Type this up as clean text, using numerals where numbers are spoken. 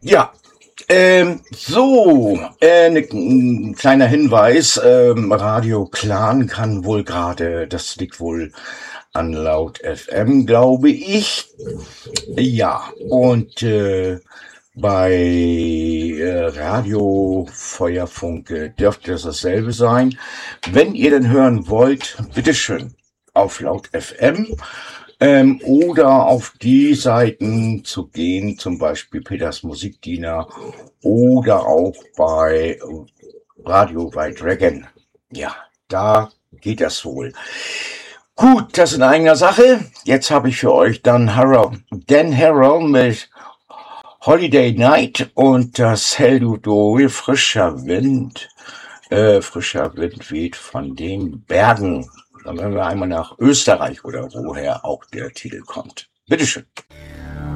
Ja, ein kleiner Hinweis, Radio Clan kann wohl gerade, das liegt wohl an Laut FM, glaube ich. Ja, und bei Radio Feuerfunke dürfte das dasselbe sein. Wenn ihr den hören wollt, bitteschön auf Laut FM oder auf die Seiten zu gehen, zum Beispiel Peters Musikdiener oder auch bei Radio by Dragon. Ja, da geht das wohl. Gut, das in eigener Sache. Jetzt habe ich für euch dann Dan Harrow mit Holiday Night und das Helldudol Frischer Wind. Frischer Wind weht von den Bergen. Dann werden wir einmal nach Österreich oder woher auch der Titel kommt. Bitteschön.